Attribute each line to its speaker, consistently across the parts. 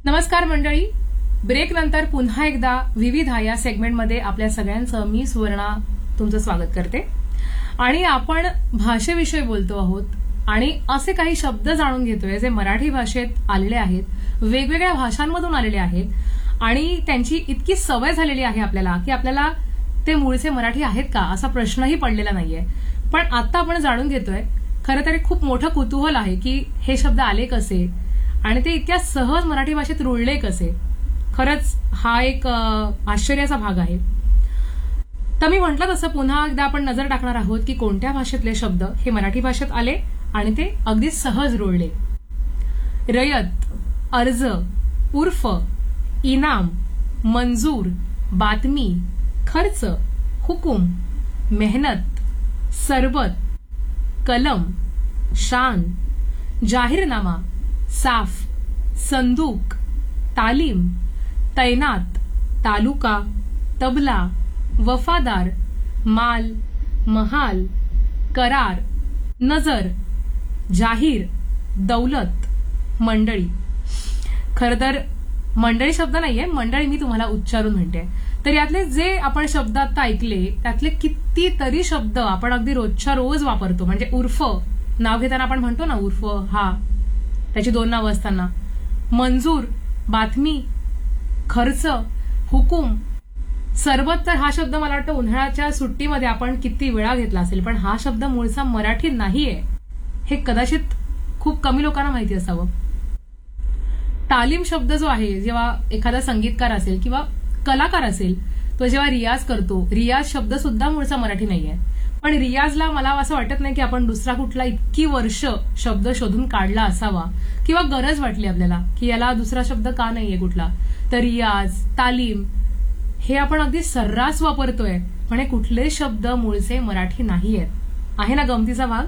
Speaker 1: नमस्कार मंडळी, ब्रेक नंतर पुन्हा एकदा विविधा या सेगमेंटमध्ये आपल्या सगळ्यांचं मी सुवर्णा तुमचं स्वागत करते. आणि आपण भाषेविषयी बोलतो आहोत आणि असे काही शब्द जाणून घेतोय जे मराठी भाषेत आलेले आहेत, वेगवेगळ्या भाषांमधून आलेले आहेत आणि त्यांची इतकी सवय झालेली आहे आपल्याला की आपल्याला ते मूळचे मराठी आहेत का असा प्रश्नही पडलेला नाहीये. पण आता आपण जाणून घेतोय, खरं तर खूप मोठं कुतूहल आहे की हे शब्द आले कसे आणि ते इतक्या सहज मराठी भाषेत रुळले कसे. खरंच हा एक आश्चर्याचा भाग आहे. तर मी म्हटलं तसं पुन्हा एकदा आपण नजर टाकणार आहोत की कोणत्या भाषेतले शब्द हे मराठी भाषेत आले आणि ते अगदी सहज रुळले. रयत, अर्ज, उर्फ, इनाम, मंजूर, बातमी, खर्च, हुकूम, मेहनत, सरबत, कलम, शान, जाहीरनामा, साफ, संदूक, तालीम, तैनात, तालुका, तबला, वफादार, माल, महाल, करार, नजर, जाहीर, दौलत, मंडळी. खरं तर मंडळी शब्द नाहीये, मंडळी मी तुम्हाला उच्चारून म्हणते. तर यातले जे आपण शब्द आता ऐकले त्यातले कितीतरी शब्द आपण अगदी रोजच्या रोज वापरतो. म्हणजे उर्फ नाव घेताना आपण म्हणतो ना, उर्फ हा, त्याची दोन नावं असताना. मंजूर, बातमी, खर्च, हुकूम, सरबत. तर हा शब्द मला वाटतं उन्हाळ्याच्या सुट्टीमध्ये आपण किती वेळा घेतला असेल, पण हा शब्द मूळचा मराठी नाहीये हे कदाचित खूप कमी लोकांना माहिती असावं. तालीम शब्द जो आहे, जेव्हा एखादा संगीतकार असेल किंवा कलाकार असेल तो जेव्हा रियाज करतो, रियाज शब्द सुद्धा मूळचा मराठी नाहीये. पण रियाजला मला असं वाटत नाही की आपण दुसरा कुठला इतकी वर्ष शब्द शोधून काढला असावा किंवा गरज वाटली आपल्याला की याला दुसरा शब्द का नाहीये कुठला. तर रियाज, तालीम हे आपण अगदी सर्रास वापरतोय, पण हे कुठले शब्द मूळचे मराठी नाहीयेत. आहे ना गमतीचा भाग.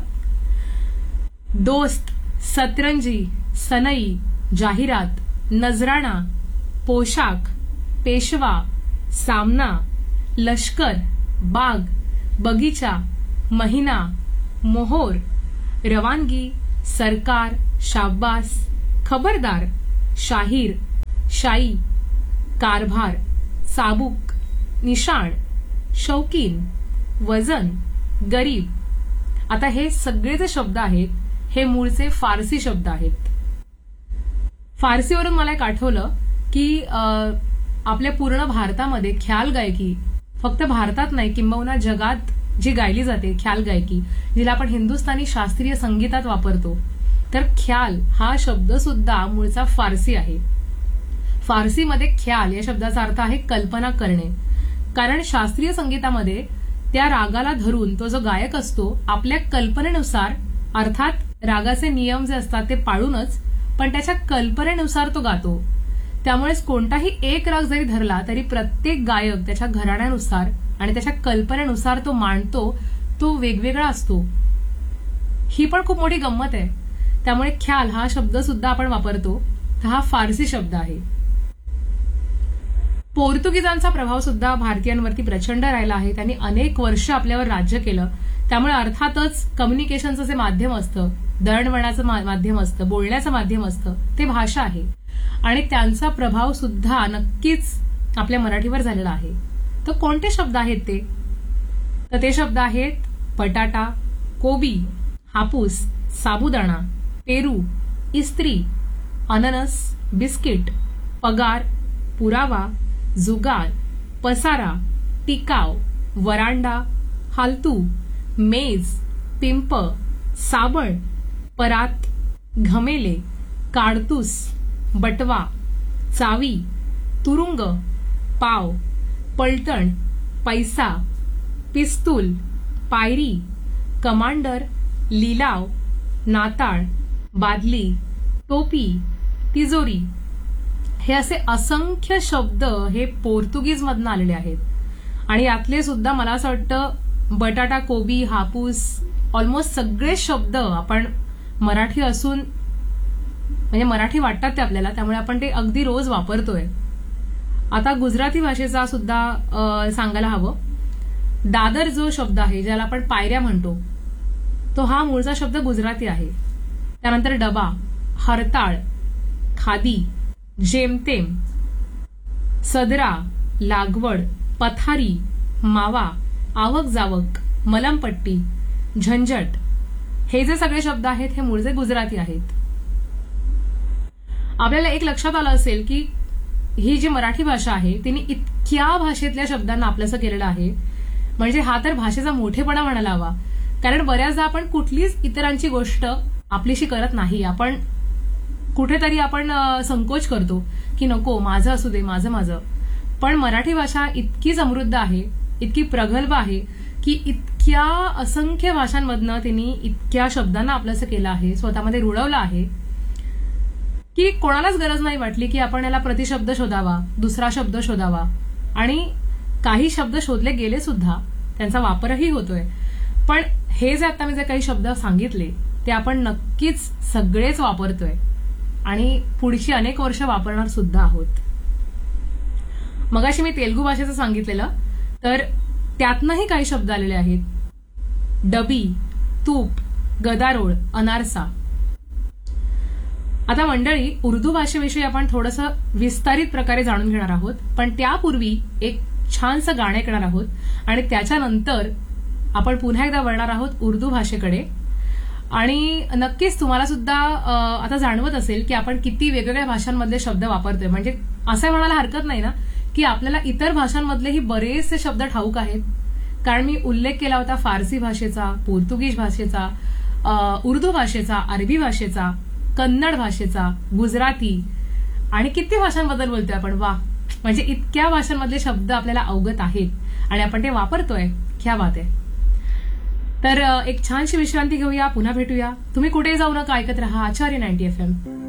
Speaker 1: दोस्त, सतरंजी, सनई, जाहिरात, नजराणा, पोशाख, पेशवा, सामना, लष्कर, बाग, बगीचा, महिना, मोहोर, रवानगी, सरकार, शाबास, खबरदार, शाहीर, शाई, कारभार, साबुक, निशाण, शौकीन, वजन, गरीब. आता हे सगळे जे शब्द आहेत हे मूळचे फारसी शब्द आहेत. फारसीवरून मला एक आठवलं की आपल्या पूर्ण भारतामध्ये ख्याल गायकी, फक्त भारतात नाही किंबहुना जगात जी गायली जाते ख्याल गायकी, जिला आपण हिंदुस्थानी शास्त्रीय संगीतात वापरतो, तर ख्याल हा शब्द सुद्धा मूळचा फारसी आहे. फारसीमध्ये ख्याल या शब्दाचा अर्थ आहे कल्पना करणे. कारण शास्त्रीय संगीतामध्ये त्या रागाला धरून तो जो गायक असतो आपल्या कल्पनेनुसार, अर्थात रागाचे नियम जे असतात ते पाळूनच, पण त्याच्या कल्पनेनुसार तो गातो. त्यामुळेच कोणताही एक राग जरी धरला तरी प्रत्येक गायक त्याच्या घराण्यानुसार आणि त्याच्या कल्पनेनुसार तो मांडतो, तो वेगवेगळा असतो. ही पण खूप मोठी गंमत आहे. त्यामुळे ख्याल हा शब्द सुद्धा आपण वापरतो, हा फारसी शब्द आहे. पोर्तुगीजांचा प्रभाव सुद्धा भारतीयांवरती प्रचंड राहिला आहे. त्यांनी अनेक वर्ष आपल्यावर राज्य केलं. त्यामुळे अर्थातच कम्युनिकेशनचं जे माध्यम असतं, दळणवळणाचं माध्यम असतं, बोलण्याचं माध्यम असतं, ते भाषा आहे. आणि त्यांचा प्रभाव सुद्धा नक्कीच आपल्या मराठीवर झालेला आहे. तर कोणते शब्द आहेत ते? तर ते शब्द आहेत बटाटा, कोबी, हापूस, साबुदाणा, पेरू, इस्त्री, अननस, बिस्किट, पगार, पुरावा, जुगार, पसारा, टिकाव, वरांडा, हालतू, मेज, पिंप, साबण, परात, घमेले, काडतूस, बटवा, चावी, तुरुंग, पाव, पलटण, पैसा, पिस्तूल, पायरी, कमांडर, लिलाव, नाताळ, बादली, टोपी, तिजोरी. हे असे असंख्य शब्द हे पोर्तुगीज मधनं आलेले आहेत. आणि यातले सुद्धा मला असं वाटतं बटाटा, कोबी, हापूस, ऑलमोस्ट सगळे शब्द आपण मराठी असून, म्हणजे मराठी वाटतात ते आपल्याला, त्यामुळे आपण ते अगदी रोज वापरतोय. आता गुजराती भाषेचा सुद्धा सांगायला हवं. दादर जो शब्द आहे, ज्याला आपण पायऱ्या म्हणतो, तो हा मूळचा शब्द गुजराती आहे. त्यानंतर डबा, हरताळ, खादी, जेमतेम, सदरा, लागवड, पथारी, मावा, आवक जावक, मलमपट्टी, झंझट, हे जे सगळे शब्द आहेत हे मूळचे गुजराती आहेत. आपल्याला एक लक्षात आलं असेल की ही जी मराठी भाषा आहे तिने इतक्या भाषेतल्या शब्दांना आपलंसं केलेलं आहे, म्हणजे हा तर भाषेचा मोठेपणा म्हणायला हवा. कारण बऱ्याचदा आपण कुठलीच इतरांची गोष्ट आपलीशी करत नाही. आपण कुठेतरी संकोच करतो की नको, माझं असू दे, माझं माझं. पण मराठी भाषा इतकी समृद्ध आहे, इतकी प्रगल्भ आहे की इतक्या असंख्य भाषांमधनं तिने इतक्या शब्दांना आपलंसं केलं आहे, स्वतःमध्ये रुळवलं आहे की कोणालाच गरज नाही वाटली की आपण याला प्रतिशब्द शोधावा, दुसरा शब्द शोधावा. आणि काही शब्द शोधले गेले सुद्धा, त्यांचा वापरही होतोय. पण हे जे आता मी जे काही शब्द सांगितले ते आपण नक्कीच सगळेच वापरतोय आणि पुढची अनेक वर्ष वापरणार सुद्धा आहोत. मगाशी मी तेलुगू भाषेचं सांगितलेलं, तर त्यातनंही काही शब्द आलेले आहेत. डबी, तूप, गदारोळ, अनारसा. आता मंडळी, उर्दू भाषेविषयी आपण थोडंसं विस्तारित प्रकारे जाणून घेणार आहोत, पण त्यापूर्वी एक छानसं गाणं ऐकणार आहोत आणि त्याच्यानंतर आपण पुन्हा एकदा वळणार आहोत उर्दू भाषेकडे. आणि नक्कीच तुम्हाला सुद्धा आता जाणवत असेल की आपण किती वेगवेगळ्या भाषांमधले शब्द वापरतोय. म्हणजे असं म्हणायला हरकत नाही ना की आपल्याला इतर भाषांमधलेही बरेचसे शब्द ठाऊक आहेत. कारण मी उल्लेख केला होता फारसी भाषेचा, पोर्तुगीज भाषेचा, उर्दू भाषेचा, अरबी भाषेचा, कन्नड भाषेचा, गुजराती आणि किती भाषांबद्दल बोलतोय आपण. वा, म्हणजे इतक्या भाषांमधले शब्द आपल्याला अवगत आहेत आणि आपण ते वापरतोय. क्या बात आहे. तर एक छानशी विश्रांती घेऊया, पुन्हा भेटूया. तुम्ही कुठे जाऊ नका, ऐकत रहा आचार्य 90 FM.